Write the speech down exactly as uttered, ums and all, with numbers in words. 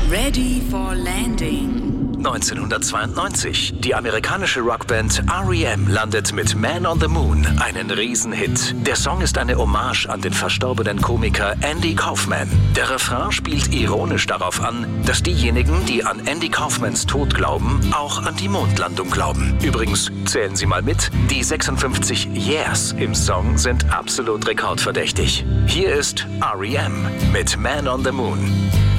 Ready for Landing. neunzehnhundertzweiundneunzig. Die amerikanische Rockband R E M landet mit Man on the Moon einen Riesenhit. Der Song ist eine Hommage an den verstorbenen Komiker Andy Kaufman. Der Refrain spielt ironisch darauf an, dass diejenigen, die an Andy Kaufmans Tod glauben, auch an die Mondlandung glauben. Übrigens, zählen Sie mal mit, die sechsundfünfzig Yeahs im Song sind absolut rekordverdächtig. Hier ist R E M mit Man on the Moon.